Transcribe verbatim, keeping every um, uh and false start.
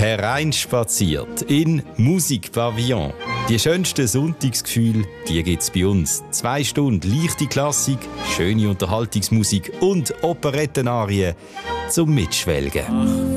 hereinspaziert in Musikpavillon. Die schönsten Sonntagsgefühle, die gibt's bei uns. Zwei Stunden leichte Klassik, schöne Unterhaltungsmusik und Operettenarien zum Mitschwelgen.